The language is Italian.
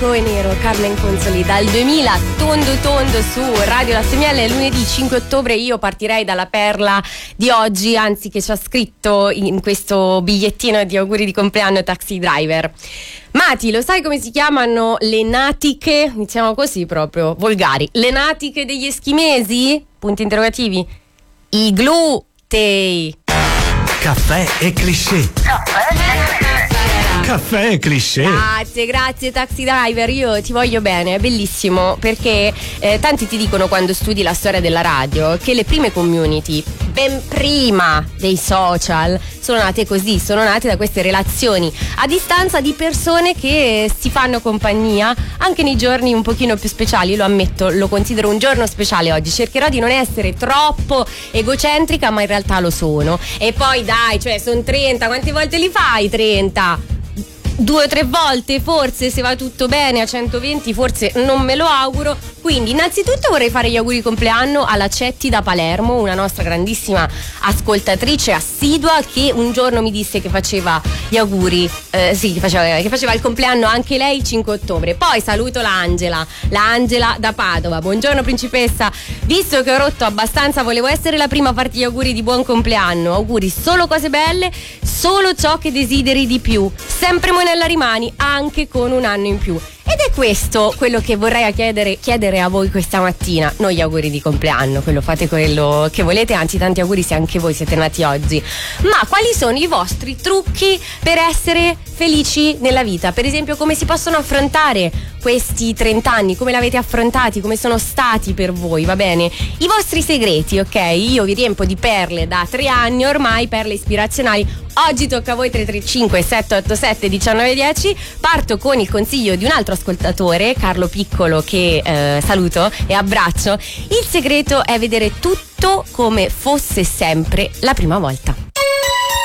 E nero, Carmen Consoli dal 2000, tondo su Radio Latte Miele. Lunedì 5 ottobre io partirei dalla perla di oggi, anzi che ci ha scritto in questo bigliettino di auguri di compleanno Taxi Driver. Mati, lo sai come si chiamano le natiche? Iniziamo così proprio, volgari. Le natiche degli eschimesi? Punti interrogativi. I glutei. Caffè e cliché. Caffè e cliché. Grazie Taxi Driver, io ti voglio bene, è bellissimo perché tanti ti dicono quando studi la storia della radio che le prime community, ben prima dei social, sono nate così, sono nate da queste relazioni a distanza di persone che si fanno compagnia anche nei giorni un pochino più speciali. Lo ammetto, lo considero un giorno speciale oggi, cercherò di non essere troppo egocentrica ma in realtà lo sono. E poi dai, cioè sono 30, quante volte li fai 30? 2 o 3 volte forse, se va tutto bene. A 120 forse non me lo auguro. Quindi innanzitutto vorrei fare gli auguri di compleanno alla Cetti da Palermo, una nostra grandissima ascoltatrice assidua che un giorno mi disse che faceva gli auguri, che faceva il compleanno anche lei il 5 ottobre. Poi saluto l'Angela da Padova. Buongiorno principessa, visto che ho rotto abbastanza volevo essere la prima a farti gli auguri di buon compleanno. Auguri solo cose belle, solo ciò che desideri di più. Sempre Monella rimani, anche con un anno in più. Ed è questo quello che vorrei chiedere a voi questa mattina. Non gli auguri di compleanno, quello fate quello che volete, anzi tanti auguri se anche voi siete nati oggi. Ma quali sono i vostri trucchi per essere felici nella vita? Per esempio, come si possono affrontare questi 30 anni? Come l'avete affrontati? Come sono stati per voi? Va bene? I vostri segreti, ok? Io vi riempo di perle da 3 anni ormai, perle ispirazionali. Oggi tocca a voi. 335 787 1910. Parto con il consiglio di un altro ascoltatore, Carlo Piccolo, che saluto e abbraccio. Il segreto è vedere tutto come fosse sempre la prima volta.